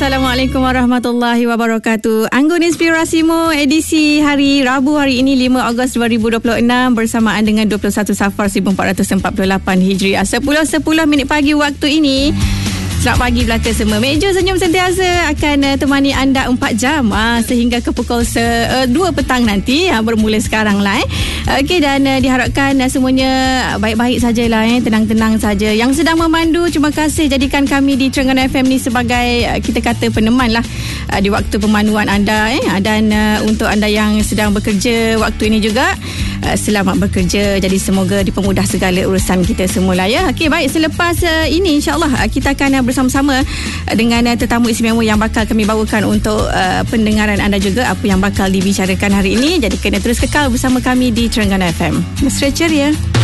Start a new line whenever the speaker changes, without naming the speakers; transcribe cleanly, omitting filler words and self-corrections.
Assalamualaikum warahmatullahi wabarakatuh. Anggun Inspirasimu edisi hari Rabu hari ini 5 Ogos 2026 bersamaan dengan 21 Safar 1448 Hijriah. 10:10 pagi waktu ini. Selamat pagi belaka semua. Meja Senyum Sentiasa akan temani anda 4 jam sehingga ke pukul 2 petang nanti, bermula sekarang lah. Okey, dan diharapkan semuanya baik-baik sajalah, tenang-tenang saja. Yang sedang memandu, terima kasih jadikan kami di Terengganu FM ni sebagai kita kata peneman lah di waktu pemanduan anda. Dan untuk anda yang sedang bekerja waktu ini juga, selamat bekerja. Jadi semoga dipermudah segala urusan kita semula ya. Okey, baik, selepas ini insyaAllah kita akan bersama-sama dengan tetamu istimewa yang bakal kami bawakan untuk pendengaran anda juga, apa yang bakal dibicarakan hari ini. Jadi kena terus kekal bersama kami di Terengganu FM. Mesra ceria.